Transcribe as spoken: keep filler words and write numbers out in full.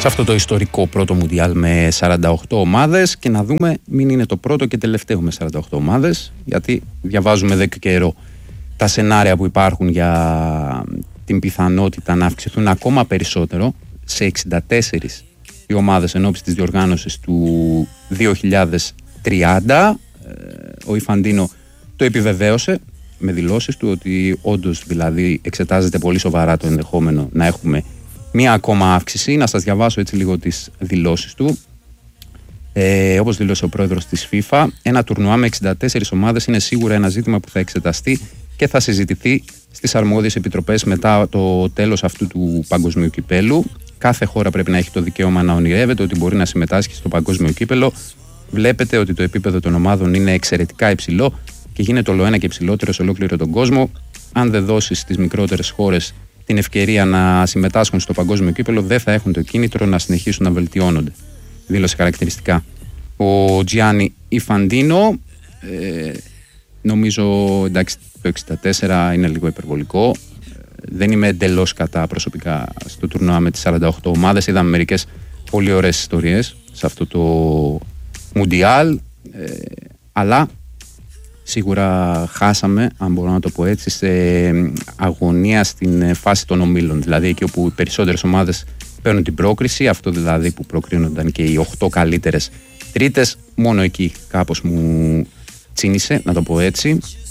σε αυτό το ιστορικό πρώτο Μουντιάλ με σαράντα οκτώ ομάδες και να δούμε μην είναι το πρώτο και τελευταίο με σαράντα οκτώ ομάδες, γιατί διαβάζουμε εδώ και καιρό τα σενάρια που υπάρχουν για την πιθανότητα να αυξηθούν ακόμα περισσότερο σε εξήντα τέσσερις οι ομάδες εν ώψη της διοργάνωσης του δύο χιλιάδες τριάντα. Ο Ιφαντίνο το επιβεβαίωσε με δηλώσεις του ότι όντως δηλαδή εξετάζεται πολύ σοβαρά το ενδεχόμενο να έχουμε μία ακόμα αύξηση. Να σας διαβάσω έτσι λίγο τις δηλώσεις του. Ε, όπως δήλωσε ο πρόεδρος της FIFA, ένα τουρνουά με εξήντα τέσσερις ομάδες είναι σίγουρα ένα ζήτημα που θα εξεταστεί και θα συζητηθεί στις αρμόδιες επιτροπές μετά το τέλος αυτού του παγκοσμίου κυπέλου. Κάθε χώρα πρέπει να έχει το δικαίωμα να ονειρεύεται ότι μπορεί να συμμετάσχει στο παγκόσμιο κύπελο. Βλέπετε ότι το επίπεδο των ομάδων είναι εξαιρετικά υψηλό και γίνεται ολοένα και υψηλότερο σε ολόκληρο τον κόσμο. Αν δεν δώσει στις μικρότερες χώρες την ευκαιρία να συμμετάσχουν στο παγκόσμιο κύπελο, δεν θα έχουν το κίνητρο να συνεχίσουν να βελτιώνονται. Δήλωσε χαρακτηριστικά ο Τζιάννη Ιφαντίνο. Ε, νομίζω εντάξει, το εξήντα τέσσερα είναι λίγο υπερβολικό. Δεν είμαι εντελώς κατά προσωπικά στο τουρνουά με τις σαράντα οκτώ ομάδες. Είδαμε μερικές πολύ ωραίες ιστορίες σε αυτό το Μουντιάλ, ε, αλλά σίγουρα χάσαμε, αν μπορώ να το πω έτσι, σε αγωνία στην φάση των ομίλων. Δηλαδή εκεί όπου οι περισσότερες ομάδες παίρνουν την πρόκριση, αυτό δηλαδή που προκρίνονταν και οι οκτώ καλύτερες τρίτες, μόνο εκεί κάπως μου τσίνησε, να το πω έτσι.